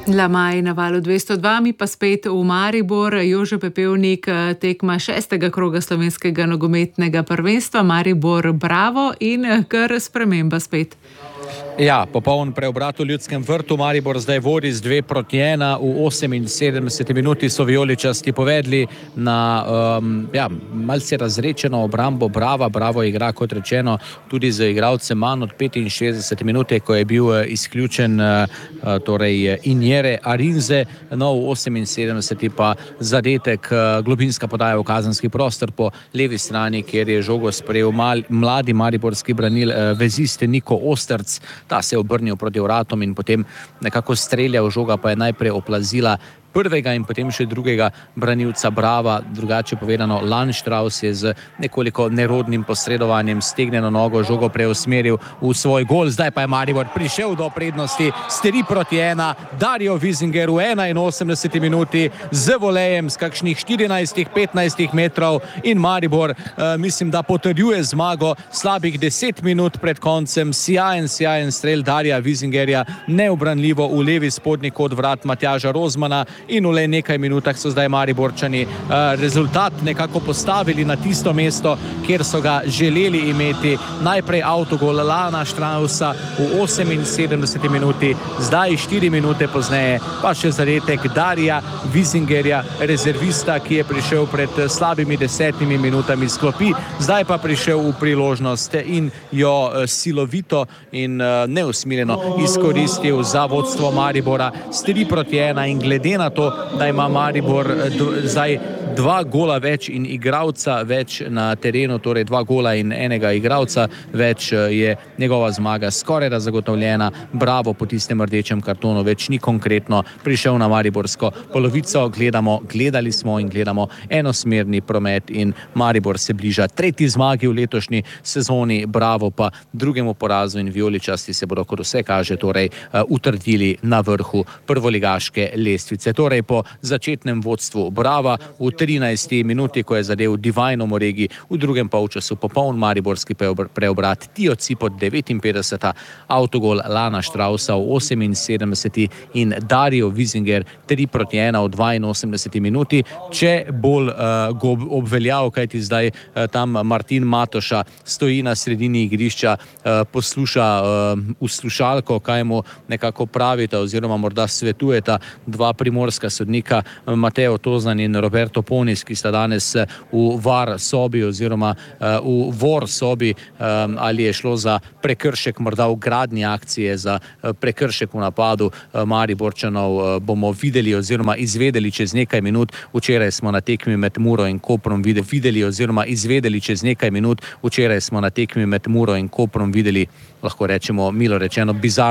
Lamaj na valu 202, mi pa spet v Maribor. Jože Pepevnik, tekma 6. kroga slovenskega nogometnega prvenstva. Maribor, bravo in kar sprememba spet. Ja, popoln preobrat v Ljudskem vrtu. Maribor zdaj vodi z 2-1. V 78 minuti so vijoličasti povedli na malce razrečeno obrambo Brava. Bravo igra, kot rečeno, tudi z igralcem manj od 65 minute, ko je bil izključen Injere Arinze. No, v 78 pa zadetek, globinska podaja v kazenski prostor po levi strani, kjer je žogo sprejel mladi mariborski branil vezist Niko Osterc. Ta se je obrnil proti vratom in potem nekako streljal, žoga pa je najprej oplazila prvega in potem še drugega branilca Brava. Drugače povedano, Landstrauss je z nekoliko nerodnim posredovanjem stegnjeno nogo žogo preusmeril v svoj gol. Zdaj pa je Maribor prišel do prednosti s 3-1. Dario Wiesinger v 81 minuti z volejem z kakšnih 14-15 metrov in Maribor mislim, da potrjuje zmago slabih 10 minut pred koncem. Sjajen strel Darija Wiesingerja, neubranljivo v levi spodnji kot vrat Matjaža Rozmana. In v le nekaj minutah so zdaj Mariborčani rezultat nekako postavili na tisto mesto, kjer so ga želeli imeti. Najprej avtogol Landstraussa v 78 minuti, zdaj 4 minute pozneje pa še zadetek Darija Wiesingerja, rezervista, ki je prišel pred slabimi 10 minutami z klopi, zdaj pa prišel v priložnost in jo silovito in neusmiljeno izkoristil za vodstvo Maribora s 3-1 in glede na to, da ima Maribor zdaj 2 gola več in igralca več na terenu, torej 2 gola in enega igralca več, je njegova zmaga skoraj da zagotovljena. Bravo po tistem rdečem kartonu več ni konkretno prišel na mariborsko polovico. Gledali smo in gledamo enosmerni promet in Maribor se bliža 3. zmagi v letošnji sezoni, Bravo pa drugemu porazu in vijoličasti se bodo, kot vse kaže, torej utrdili na vrhu prvoligaške lestvice. Torej po začetnem vodstvu Brava v 13. minuti, ko je zadev Divajno Moregi, v drugem polčasu popoln mariborski preobrat, Tiocipot 59. avtogol Landstraussa v 78. in Dario Wiesinger 3-1 v 82. minuti. Če bolj obveljal, kajti zdaj tam Martin Matoša stoji na sredini igrišča, posluša v slušalko, kaj mu nekako pravita oziroma morda svetujeta dva primorska sodnika, Mateo Tozan in Roberto Ponis, ki sta danes v VAR sobi oziroma v VOR sobi. Ali je šlo za prekršek morda v gradnji akcije, za prekršek v napadu Mariborčanov, bomo videli oziroma izvedeli čez nekaj minut. Včeraj smo na tekmi med Muro in Koprom izvedeli čez nekaj minut. Včeraj smo na tekmi med Muro in Koprom videli, lahko rečemo, milo rečeno, bizarno